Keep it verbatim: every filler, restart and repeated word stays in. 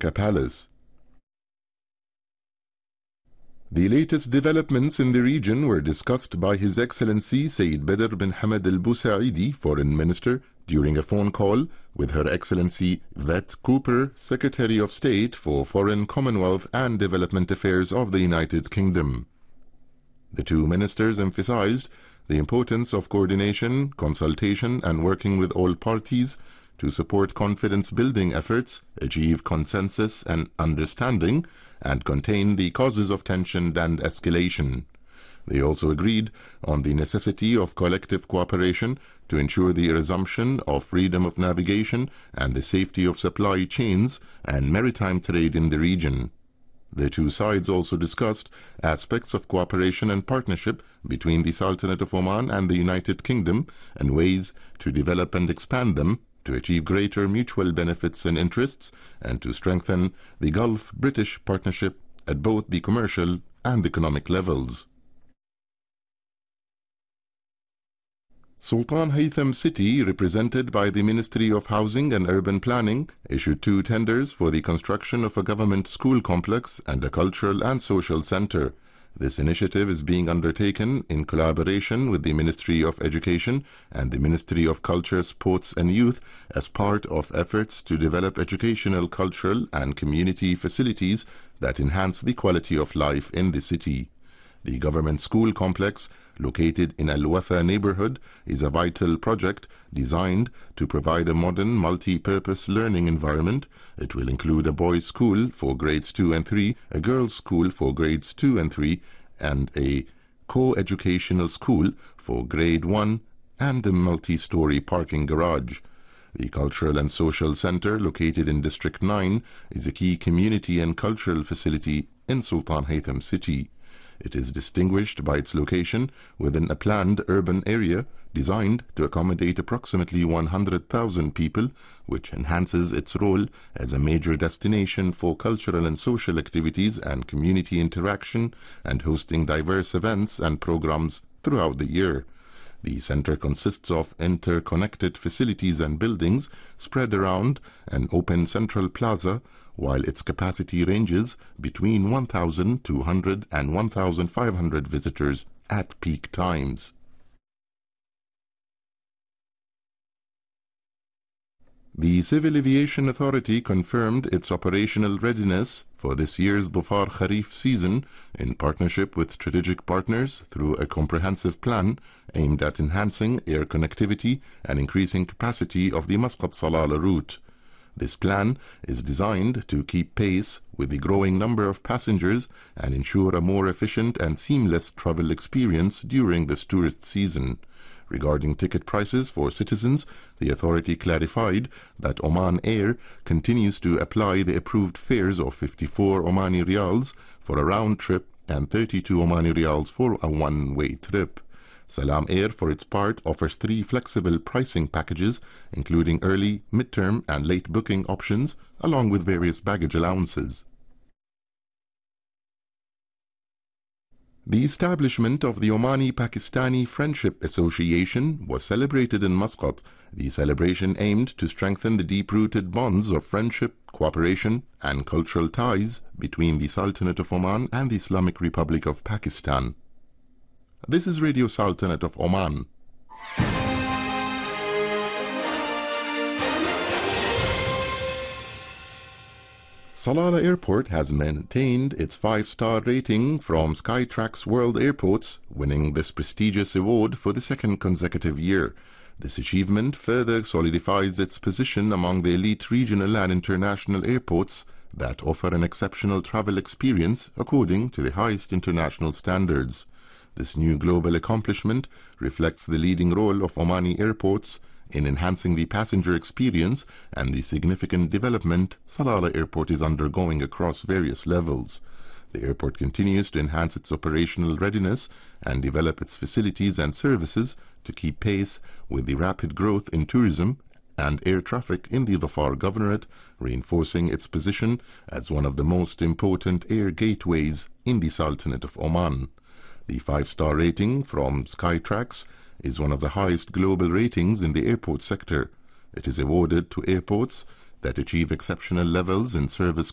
Mecca Palace. The latest developments in the region were discussed by His Excellency Sayyid Badr bin Hamad Al Busaidi, Foreign Minister, during a phone call with Her Excellency Yvette Cooper, Secretary of State for Foreign, Commonwealth and Development Affairs of the United Kingdom. The two ministers emphasized the importance of coordination, consultation and working with all parties to support confidence-building efforts, achieve consensus and understanding, and contain the causes of tension and escalation. They also agreed on the necessity of collective cooperation to ensure the resumption of freedom of navigation and the safety of supply chains and maritime trade in the region. The two sides also discussed aspects of cooperation and partnership between the Sultanate of Oman and the United Kingdom and ways to develop and expand them to achieve greater mutual benefits and interests and to strengthen the Gulf-British partnership at both the commercial and economic levels. Sultan Haytham City, represented by the Ministry of Housing and Urban Planning, issued two tenders for the construction of a government school complex and a cultural and social center. This initiative is being undertaken in collaboration with the Ministry of Education and the Ministry of Culture, Sports and Youth as part of efforts to develop educational, cultural and community facilities that enhance the quality of life in the city. The government school complex, located in Al Watha neighborhood, is a vital project designed to provide a modern multi-purpose learning environment. It will include a boys' school for grades two and three, a girls' school for grades two and three, and a co-educational school for grade one, and a multi-story parking garage. The Cultural and Social Center, located in District nine, is a key community and cultural facility in Sultan Haytham City. It is distinguished by its location within a planned urban area designed to accommodate approximately one hundred thousand people, which enhances its role as a major destination for cultural and social activities and community interaction and hosting diverse events and programs throughout the year. The center consists of interconnected facilities and buildings spread around an open central plaza, while its capacity ranges between one thousand two hundred and one thousand five hundred visitors at peak times. The Civil Aviation Authority confirmed its operational readiness for this year's Dhufar Kharif season in partnership with strategic partners through a comprehensive plan aimed at enhancing air connectivity and increasing capacity of the Muscat-Salalah route. This plan is designed to keep pace with the growing number of passengers and ensure a more efficient and seamless travel experience during this tourist season. Regarding ticket prices for citizens, the authority clarified that Oman Air continues to apply the approved fares of fifty-four Omani Riyals for a round trip and thirty-two Omani Riyals for a one-way trip. Salam Air, for its part, offers three flexible pricing packages, including early, mid-term and late booking options, along with various baggage allowances. The establishment of the Omani-Pakistani Friendship Association was celebrated in Muscat. The celebration aimed to strengthen the deep-rooted bonds of friendship, cooperation and cultural ties between the Sultanate of Oman and the Islamic Republic of Pakistan. This is Radio Sultanate of Oman. Salalah Airport has maintained its five-star rating from Skytrax World Airports, winning this prestigious award for the second consecutive year. This achievement further solidifies its position among the elite regional and international airports that offer an exceptional travel experience according to the highest international standards. This new global accomplishment reflects the leading role of Omani airports in enhancing the passenger experience and the significant development Salalah Airport is undergoing across various levels. The airport continues to enhance its operational readiness and develop its facilities and services to keep pace with the rapid growth in tourism and air traffic in the Dhofar Governorate, reinforcing its position as one of the most important air gateways in the Sultanate of Oman. The five-star rating from Skytrax is one of the highest global ratings in the airport sector. It is awarded to airports that achieve exceptional levels in service